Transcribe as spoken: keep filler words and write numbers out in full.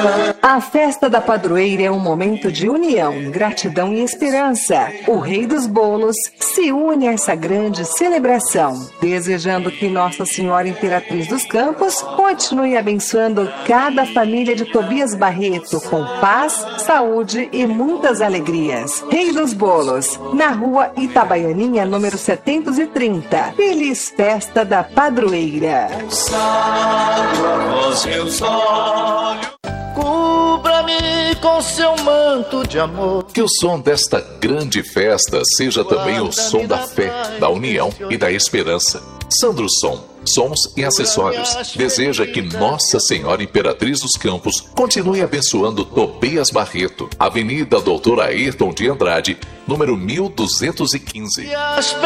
A festa da padroeira é um momento de união, gratidão e esperança. O Rei dos Bolos se une a essa grande celebração, desejando que Nossa Senhora Imperatriz dos Campos continue abençoando cada família de Tobias Barreto com paz, saúde e muitas alegrias. Rei dos Bolos, na rua Itabaianinha, número setecentos e trinta. Feliz festa da padroeira. Cubra-me com seu manto de amor. Que o som desta grande festa seja também o som da fé, da união e da esperança. Sandro Som, sons e acessórios, deseja que Nossa Senhora Imperatriz dos Campos continue abençoando Tobias Barreto, Avenida Doutor Ayrton de Andrade, número mil duzentos e quinze.